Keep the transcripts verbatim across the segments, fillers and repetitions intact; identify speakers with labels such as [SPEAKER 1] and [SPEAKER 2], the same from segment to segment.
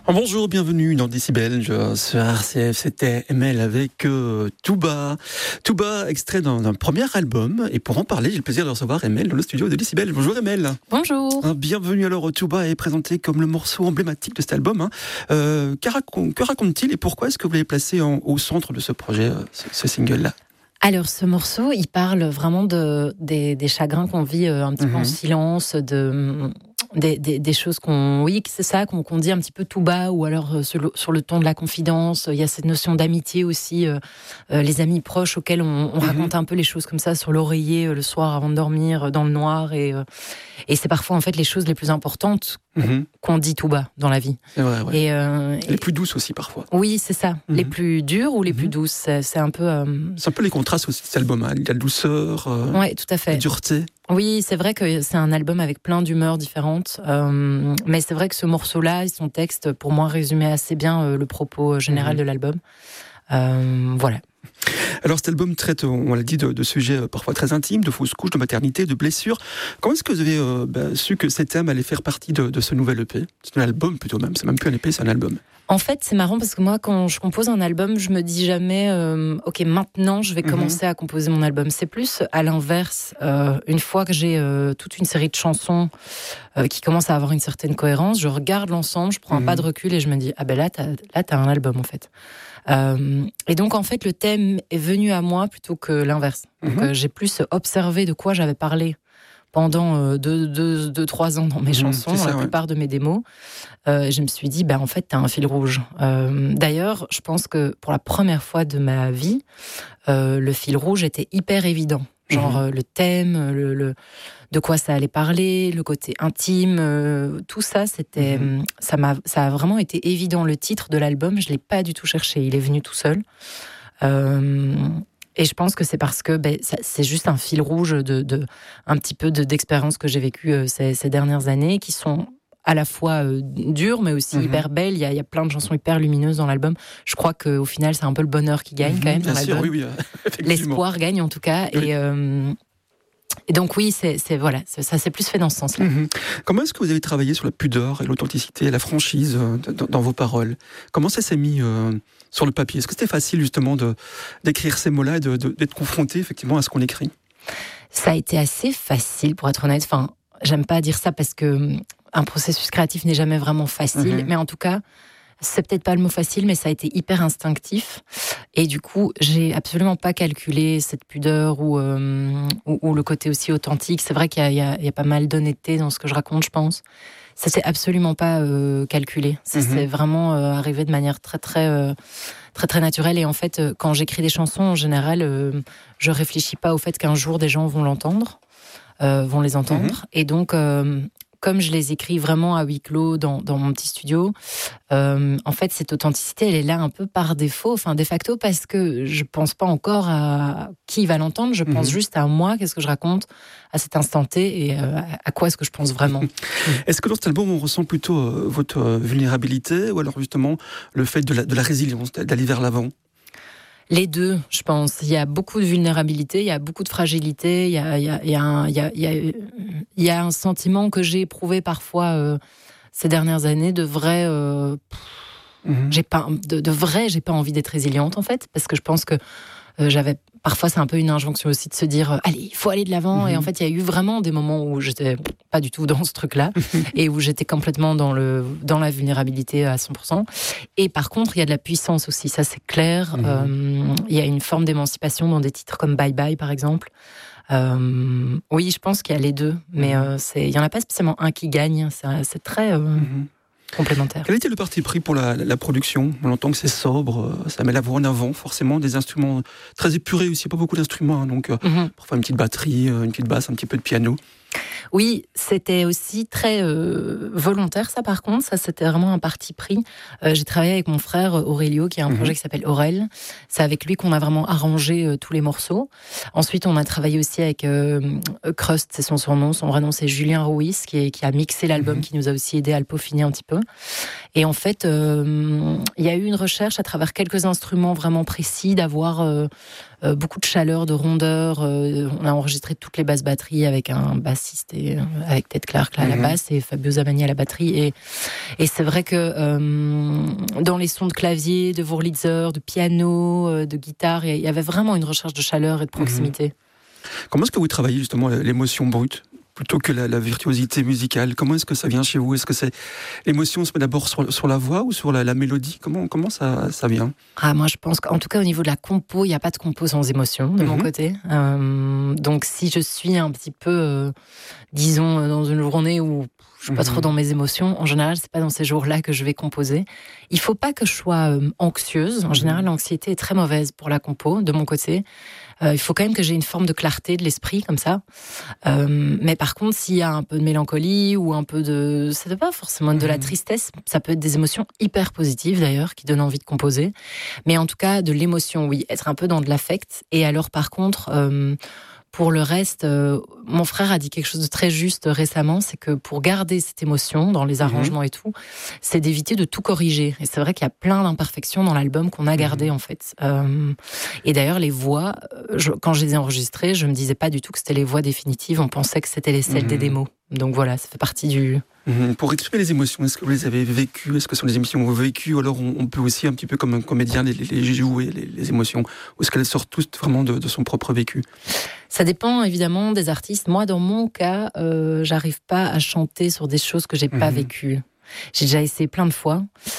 [SPEAKER 1] Bonjour, bienvenue dans Décibel sur R C F. C'était M L avec euh, Touba. Touba, extrait d'un, d'un premier album. Et pour en parler, j'ai le plaisir de recevoir M L dans le studio de Décibel. Bonjour M L.
[SPEAKER 2] Bonjour.
[SPEAKER 1] Hein, bienvenue alors. Touba est présenté comme le morceau emblématique de cet album. Hein. Euh, que, raconte, que raconte-t-il et pourquoi est-ce que vous l'avez placé en, au centre de ce projet, euh, ce, ce single-là?
[SPEAKER 2] Alors, ce morceau, il parle vraiment de, des, des chagrins qu'on vit euh, un petit mmh. peu en silence, de, des, des, des choses qu'on... Oui, c'est ça, qu'on, qu'on dit un petit peu tout bas, ou alors euh, sur, le, sur le ton de la confidence. Il y a cette notion d'amitié aussi, euh, euh, les amis proches auxquels on, on mmh. raconte un peu les choses comme ça sur l'oreiller, euh, le soir avant de dormir, dans le noir. Et, euh, et c'est parfois, en fait, les choses les plus importantes mmh. qu'on dit tout bas dans la vie.
[SPEAKER 1] C'est vrai, ouais.
[SPEAKER 2] Et, euh,
[SPEAKER 1] les plus douces aussi, parfois.
[SPEAKER 2] Oui, c'est ça. Mmh. Les plus dures ou les mmh. plus douces. C'est, c'est un peu... Euh...
[SPEAKER 1] C'est un peu les contrastes aussi de cet album. Hein. Il y a la douceur, euh,
[SPEAKER 2] ouais, tout à fait.
[SPEAKER 1] la dureté.
[SPEAKER 2] Oui, c'est vrai que c'est un album avec plein d'humeurs différentes. Euh, mais c'est vrai que ce morceau-là, son texte, pour moi, résumait assez bien euh, le propos général mmh. de l'album. Euh, voilà.
[SPEAKER 1] Alors cet album traite, on l'a dit, de, de sujets parfois très intimes, de fausses couches, de maternité, de blessures. Comment est-ce que vous avez euh, bah, su que ces thèmes allaient faire partie de, de ce nouvel E P? C'est un album plutôt même, c'est même plus un E P, c'est un album.
[SPEAKER 2] En fait, c'est marrant parce que moi, quand je compose un album, je me dis jamais euh, « Ok, maintenant, je vais commencer mmh. à composer mon album ». C'est plus à l'inverse. Euh, une fois que j'ai euh, toute une série de chansons euh, qui commencent à avoir une certaine cohérence, je regarde l'ensemble, je prends mmh. un pas de recul et je me dis « Ah ben là, t'as, là, t'as un album en fait ». Euh, et donc en fait le thème est venu à moi plutôt que l'inverse. Donc mmh. euh, j'ai plus observé de quoi j'avais parlé pendant euh, deux, deux, deux, trois ans dans mes mmh, chansons, ça, la ouais. plupart de mes démos. Euh, je me suis dit, ben en fait, t'as un fil rouge. Euh, d'ailleurs, je pense que pour la première fois de ma vie, euh, le fil rouge était hyper évident. Genre mmh. euh, le thème, le, le, de quoi ça allait parler, le côté intime, euh, tout ça, c'était, mmh. ça m'a, ça a vraiment été évident. Le titre de l'album, je l'ai pas du tout cherché, il est venu tout seul. Euh, et je pense que c'est parce que ben, ça, c'est juste un fil rouge de, de un petit peu de, d'expériences que j'ai vécues euh, ces, ces dernières années, qui sont à la fois euh, dures, mais aussi mmh. hyper belles. Il y, a, il y a plein de chansons hyper lumineuses dans l'album. Je crois qu'au final, c'est un peu le bonheur qui gagne mmh, quand même dans l'album.
[SPEAKER 1] Sûr, oui, oui,
[SPEAKER 2] l'espoir gagne en tout cas. Oui. Et, euh, et donc oui, c'est, c'est, voilà, c'est, ça s'est plus fait dans ce sens-là.
[SPEAKER 1] Mmh. Comment est-ce que vous avez travaillé sur la pudeur et l'authenticité et la franchise euh, dans, dans vos paroles? Comment ça s'est mis euh, sur le papier? Est-ce que c'était facile justement de, d'écrire ces mots-là et de, de, d'être confronté effectivement à ce qu'on écrit?
[SPEAKER 2] Ça a été assez facile, pour être honnête. Enfin, j'aime pas dire ça parce que un processus créatif n'est jamais vraiment facile, mmh. mais en tout cas, c'est peut-être pas le mot facile, mais ça a été hyper instinctif. Et du coup, j'ai absolument pas calculé cette pudeur ou, euh, ou, ou le côté aussi authentique. C'est vrai qu'il y a, il y a, il y a pas mal d'honnêteté dans ce que je raconte, je pense. Ça s'est absolument pas euh, calculé. Ça mmh. c'est vraiment euh, arrivé de manière très très euh, très très naturelle. Et en fait, euh, quand j'écris des chansons, en général, euh, je réfléchis pas au fait qu'un jour des gens vont l'entendre, euh, vont les entendre. Mmh. Et donc euh, comme je les écris vraiment à huis clos dans, dans mon petit studio, euh, en fait, cette authenticité, elle est là un peu par défaut, enfin de facto, parce que je pense pas encore à qui va l'entendre, je pense mmh. juste à moi, qu'est-ce que je raconte à cet instant T et euh, à quoi est-ce que je pense vraiment.
[SPEAKER 1] Est-ce que dans cet album, on ressent plutôt euh, votre vulnérabilité ou alors justement le fait de la, de la résilience, d'aller vers l'avant?
[SPEAKER 2] Les deux, je pense. Il y a beaucoup de vulnérabilité, il y a beaucoup de fragilité, il y a, il y a, il y a, un, il y a, il y a, il y a un sentiment que j'ai éprouvé parfois euh, ces dernières années de vrai... Euh, mmh. j'ai pas, de, de vrai, j'ai pas envie d'être résiliente en fait, parce que je pense que euh, j'avais... Parfois, c'est un peu une injonction aussi de se dire euh, « Allez, il faut aller de l'avant mmh. ». Et en fait, il y a eu vraiment des moments où j'étais pas du tout dans ce truc-là et où j'étais complètement dans, le, dans la vulnérabilité à cent pour cent. Et par contre, il y a de la puissance aussi, ça c'est clair. Mmh. Euh, il y a une forme d'émancipation dans des titres comme « Bye Bye » par exemple. Euh, oui, je pense qu'il y a les deux, mais euh, c'est, il n'y en a pas spécialement un qui gagne. C'est, c'est très... Euh, mmh. complémentaire.
[SPEAKER 1] Quel était le parti pris pour la, la production? On entend que c'est sobre, ça met la voix en avant, forcément, des instruments très épurés aussi, pas beaucoup d'instruments, hein, donc mm-hmm. parfois une petite batterie, une petite basse, un petit peu de piano.
[SPEAKER 2] Oui, c'était aussi très euh, volontaire, ça par contre, ça c'était vraiment un parti pris. Euh, j'ai travaillé avec mon frère Aurélio, qui a un mmh. projet qui s'appelle Aurel. C'est avec lui qu'on a vraiment arrangé euh, tous les morceaux. Ensuite, on a travaillé aussi avec euh, Crust, c'est son surnom, son vrai nom c'est Julien Ruiz, qui, est, qui a mixé l'album, mmh. qui nous a aussi aidé à le peaufiner un petit peu. Et en fait, il euh, y a eu une recherche à travers quelques instruments vraiment précis, d'avoir... Euh, euh, beaucoup de chaleur, de rondeur. Euh, on a enregistré toutes les basses batteries avec un bassiste et euh, avec Ted Clark là, à la basse et Fabio Zamani à la batterie. Et, et c'est vrai que euh, dans les sons de clavier, de Wurlitzer, de piano, euh, de guitare, il y avait vraiment une recherche de chaleur et de proximité.
[SPEAKER 1] Mmh. Comment est-ce que vous travaillez justement l'émotion brute plutôt que la, la virtuosité musicale? Comment est-ce que ça vient chez vous? Est-ce que c'est l'émotion se met d'abord sur, sur la voix ou sur la, la mélodie? Comment, comment ça, ça vient?
[SPEAKER 2] Ah, moi, je pense qu'en tout cas, au niveau de la compo, il n'y a pas de compo sans émotion, de mmh. mon côté. Euh, donc, si je suis un petit peu, euh, disons, dans une journée où je suis pas mmh. trop dans mes émotions, en général, c'est pas dans ces jours-là que je vais composer. Il faut pas que je sois euh, anxieuse. En mmh. général, l'anxiété est très mauvaise pour la compo, de mon côté. Euh, il faut quand même que j'ai une forme de clarté de l'esprit, comme ça. Euh, mais par contre, s'il y a un peu de mélancolie ou un peu de... Ça ne doit pas forcément être de la tristesse. Ça peut être des émotions hyper positives, d'ailleurs, qui donnent envie de composer. Mais en tout cas, de l'émotion, oui. Être un peu dans de l'affect. Et alors, par contre... Euh, Pour le reste, euh, mon frère a dit quelque chose de très juste récemment, c'est que pour garder cette émotion dans les arrangements mmh. et tout, c'est d'éviter de tout corriger. Et c'est vrai qu'il y a plein d'imperfections dans l'album qu'on a gardées, mmh. en fait. Euh, et d'ailleurs, les voix, je, quand je les ai enregistrées, je me disais pas du tout que c'était les voix définitives, on pensait que c'était les celles mmh. des démos. Donc voilà, ça fait partie du...
[SPEAKER 1] Mmh. Pour exprimer les émotions, est-ce que vous les avez vécues? Est-ce que ce sont des émotions que vous avez vécues? Ou alors on, on peut aussi, un petit peu comme un comédien, les, les, les jouer, les, les émotions? Ou est-ce qu'elles sortent toutes vraiment de, de son propre vécu?
[SPEAKER 2] Ça dépend évidemment des artistes. Moi, dans mon cas, euh, j'arrive pas à chanter sur des choses que j'ai mmh. pas vécues. J'ai déjà essayé plein de fois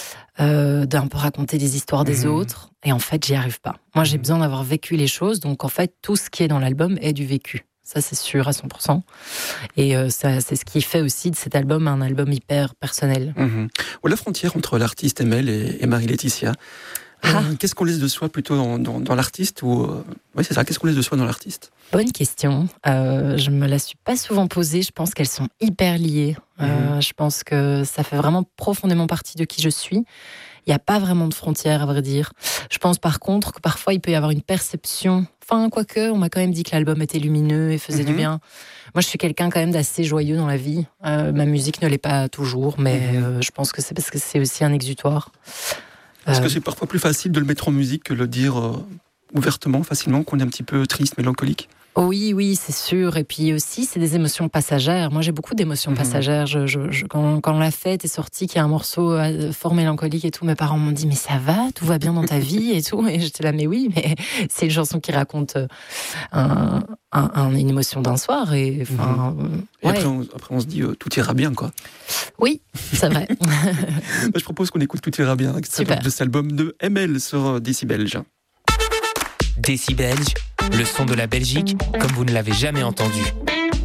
[SPEAKER 2] euh, d'un peu raconter des histoires des mmh. autres. Et en fait, j'y arrive pas. Moi, j'ai besoin d'avoir vécu les choses. Donc en fait, tout ce qui est dans l'album est du vécu. Ça, c'est sûr à cent pour cent. Et euh, ça, c'est ce qui fait aussi de cet album un album hyper personnel.
[SPEAKER 1] Mmh. Ou la frontière entre l'artiste Emelle et, et Marie-Laetitia. Ah. Euh, qu'est-ce qu'on laisse de soi plutôt dans, dans, dans l'artiste ou euh... Oui, c'est ça. Qu'est-ce qu'on laisse de soi dans l'artiste?
[SPEAKER 2] Bonne question. Euh, je me la suis pas souvent posée. Je pense qu'elles sont hyper liées. Mmh. Euh, je pense que ça fait vraiment profondément partie de qui je suis. Il n'y a pas vraiment de frontières, à vrai dire. Je pense par contre que parfois il peut y avoir une perception. Enfin, quoique, on m'a quand même dit que l'album était lumineux et faisait mmh. du bien. Moi, je suis quelqu'un quand même d'assez joyeux dans la vie. Euh, ma musique ne l'est pas toujours, mais mmh. euh, je pense que c'est parce que c'est aussi un exutoire.
[SPEAKER 1] Est-ce
[SPEAKER 2] euh...
[SPEAKER 1] que c'est parfois plus facile de le mettre en musique que de le dire euh, ouvertement, facilement, qu'on est un petit peu triste, mélancolique?
[SPEAKER 2] Oui, oui, c'est sûr. Et puis aussi, c'est des émotions passagères. Moi, j'ai beaucoup d'émotions mmh. passagères. Je, je, je, quand, quand La Fête est sortie, qu'il y a un morceau fort mélancolique et tout, mes parents m'ont dit « Mais ça va? Tout va bien dans ta vie ?» et tout. Et j'étais là « Mais oui, mais c'est une chanson qui raconte un, un, un, une émotion d'un soir. » Et, enfin,
[SPEAKER 1] mmh.
[SPEAKER 2] ouais.
[SPEAKER 1] et après, on, après, on se dit euh, « Tout ira bien, quoi. »
[SPEAKER 2] Oui, c'est vrai.
[SPEAKER 1] Je propose qu'on écoute « Tout ira bien » de cet album de Emelle sur Décibelge.
[SPEAKER 3] Décibelge, le son de la Belgique comme vous ne l'avez jamais entendu.